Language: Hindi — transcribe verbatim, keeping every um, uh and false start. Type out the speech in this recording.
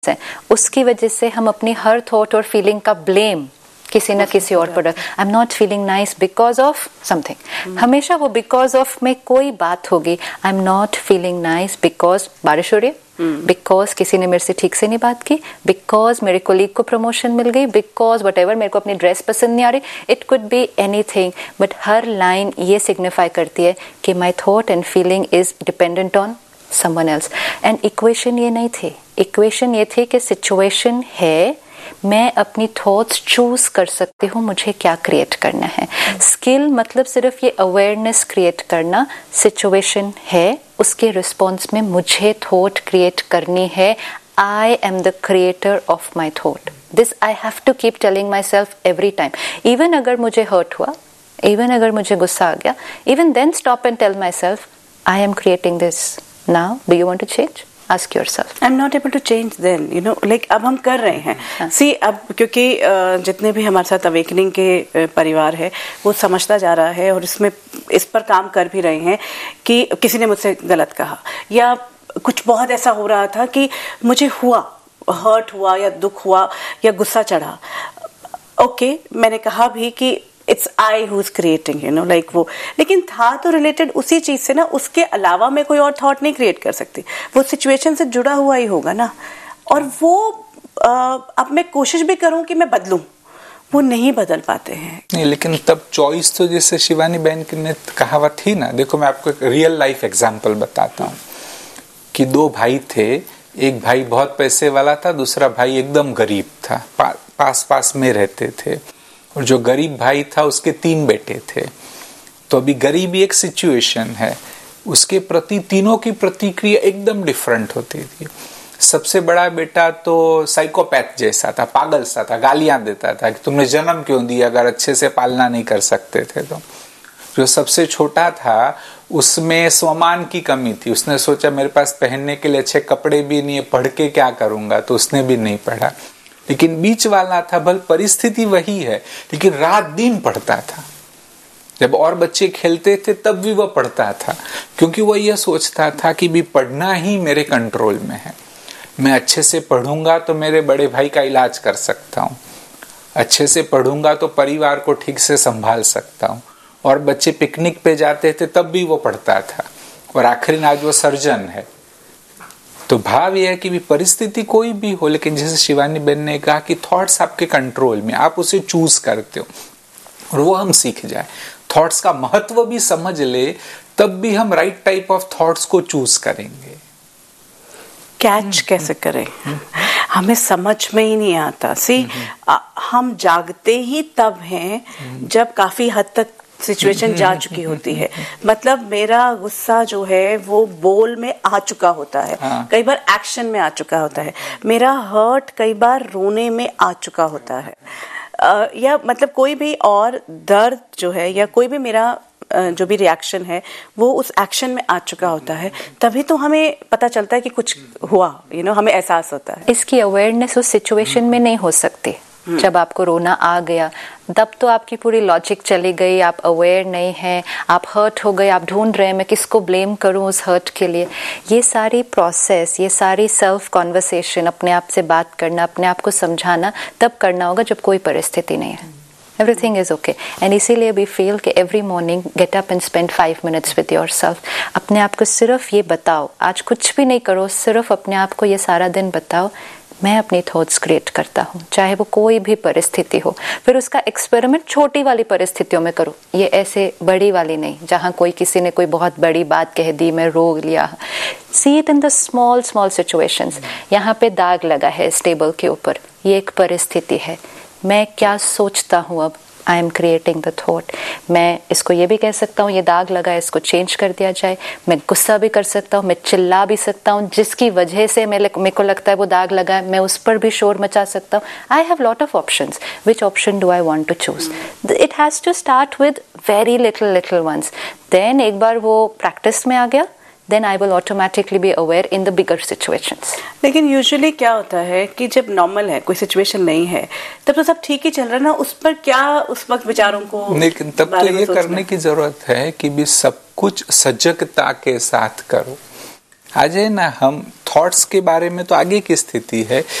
है, उसकी वजह से हम अपनी हर थॉट और फीलिंग का ब्लेम किसी न किसी और पर, I am not feeling nice because of something, हमेशा वो बिकॉज ऑफ में कोई बात होगी, I am not feeling nice because बारिश हो रही है, बिकॉज किसी ने मेरे से ठीक से नहीं बात की, बिकॉज मेरे कोलीग को प्रमोशन मिल गई, बिकॉज वट एवर मेरे को अपनी ड्रेस पसंद नहीं आ रही, it could be anything, but her line ये सिग्निफाई करती है कि my thought and feeling is dependent on someone else. And equation ये नहीं थी, इक्वेशन ये थी कि सिचुएशन है, मैं अपनी थॉट्स चूज कर सकती हूँ मुझे क्या क्रिएट करना है। स्किल मतलब सिर्फ ये अवेयरनेस क्रिएट करना, सिचुएशन है उसके रिस्पॉन्स में मुझे थॉट क्रिएट करनी है। I am the creator of my thought, this I have to keep telling my self every time. Even अगर मुझे हर्ट हुआ, इवन अगर मुझे गुस्सा आ गया, even then stop and tell my self I am creating this now, do you want to change? Ask yourself. I'm not able to change then, you know, like अब हम कर रहे हैं। हाँ. See, अब क्योंकि जितने भी हमारे साथ अवेकनिंग के परिवार है वो समझता जा रहा है और इसमें इस पर काम कर भी रहे हैं कि किसी ने मुझसे गलत कहा या कुछ बहुत ऐसा हो रहा था कि मुझे हुआ, हर्ट हुआ या दुख हुआ या गुस्सा चढ़ा। ओके okay, मैंने कहा भी कि it's I who is creating, you know, like वो, लेकिन था तो रिलेटेड उसी चीज से ना, उसके अलावा मैं कोई और थॉट नहीं क्रिएट कर सकती, वो सिचुएशन से जुड़ा हुआ ही होगा ना। और वो आ, अब मैं कोशिश भी करूं कि मैं बदलूं, वो नहीं बदल पाते हैं। नहीं, लेकिन तब चॉइस तो जैसे शिवानी बहन की ने कहावत थी ना, देखो मैं आपको एक रियल लाइफ एग्जांपल बताता हूँ कि दो भाई थे, एक भाई बहुत पैसे वाला था, दूसरा भाई एकदम गरीब था, पा, पास पास में रहते थे। और जो गरीब भाई था उसके तीन बेटे थे। तो अभी गरीबी एक सिचुएशन है, उसके प्रति तीनों की प्रतिक्रिया एकदम डिफरेंट होती थी। सबसे बड़ा बेटा तो साइकोपैथ जैसा था, पागल सा था, गालियां देता था कि तुमने जन्म क्यों दिया अगर अच्छे से पालना नहीं कर सकते थे तो। जो सबसे छोटा था उसमें स्वमान की कमी थी, उसने सोचा मेरे पास पहनने के लिए अच्छे कपड़े भी नहीं है, पढ़ के क्या करूंगा, तो उसने भी नहीं पढ़ा। लेकिन बीच वाला था, भल परिस्थिति वही है, लेकिन रात दिन पढ़ता था। जब और बच्चे खेलते थे तब भी वह पढ़ता था, क्योंकि वह यह सोचता था कि भी पढ़ना ही मेरे कंट्रोल में है। मैं अच्छे से पढ़ूंगा तो मेरे बड़े भाई का इलाज कर सकता हूँ, अच्छे से पढ़ूंगा तो परिवार को ठीक से संभाल सकता हूँ। और बच्चे पिकनिक पे जाते थे तब भी वो पढ़ता था, और आखिर आज वो सर्जन है। तो भाव यह है कि भी परिस्थिति कोई भी हो, लेकिन जैसे शिवानी बहन ने कहा कि थॉट्स आपके कंट्रोल में, आप उसे चूज करते हो, और वो हम सीख जाए, थॉट्स का महत्व भी समझ ले, तब भी हम राइट टाइप ऑफ थॉट्स को चूज करेंगे। कैच कैसे करें, हमें समझ में ही नहीं आता। सी, हम जागते ही तब हैं जब काफी हद तक सिचुएशन जा चुकी होती है। मतलब मेरा गुस्सा जो है वो बोल में आ चुका होता है, हाँ। कई बार एक्शन में आ चुका होता है, मेरा हर्ट कई बार रोने में आ चुका होता है, आ, या मतलब कोई भी और दर्द जो है या कोई भी मेरा जो भी रिएक्शन है वो उस एक्शन में आ चुका होता है। तभी तो हमें पता चलता है कि कुछ हुआ, यू नो, हमें एहसास होता है। इसकी अवेयरनेस उस सिचुएशन में नहीं हो सकती। जब आपको रोना आ गया तब तो आपकी पूरी लॉजिक चली गई, आप अवेयर नहीं हैं, आप हर्ट हो गए, आप ढूंढ रहे हैं मैं किसको ब्लेम करूं उस हर्ट के लिए। ये सारी प्रोसेस, ये सारी सेल्फ कॉन्वर्सेशन, अपने आप से बात करना, अपने आप को समझाना तब करना होगा जब कोई परिस्थिति नहीं है। Everything is okay. And इसीलिए we feel कि every morning get up and spend five minutes with yourself. अपने आप को सिर्फ ये बताओ, आज कुछ भी नहीं करो, सिर्फ अपने आप को ये सारा दिन बताओ, मैं अपनी थॉट्स क्रिएट करता हूँ, चाहे वो कोई भी परिस्थिति हो। फिर उसका एक्सपेरिमेंट छोटी वाली परिस्थितियों में करो, ये ऐसे बड़ी वाली नहीं, जहाँ कोई किसी ने कोई बहुत बड़ी बात कह दी, मैं रो लिया। See it in the small small situations. यहाँ पे दाग लगा है इस टेबल के ऊपर, ये एक परिस्थिति है, मैं क्या सोचता हूँ अब, I am creating the thought. मैं इसको ये भी कह सकता हूँ ये दाग लगा है, इसको चेंज कर दिया जाए। मैं गुस्सा भी कर सकता हूँ, मैं चिल्ला भी सकता हूँ, जिसकी वजह से मेरे को लगता है वो दाग लगा है, मैं उस पर भी शोर मचा सकता हूँ। I have lot of options, which option do I want to choose? It has to start with very little little ones. Then एक बार वो प्रैक्टिस में आ गया, then I will automatically be aware in the bigger situations. लेकिन यूजुअली क्या होता है कि जब नॉर्मल है, कोई सिचुएशन नहीं है, तब तो सब ठीक ही चल रहा है ना, उस पर क्या उस वक्त विचारों को, लेकिन तब तो ये करने की जरूरत है कि भी सब कुछ सजगता के साथ करो। आज है ना, हम थॉट्स के बारे में तो आगे की स्थिति है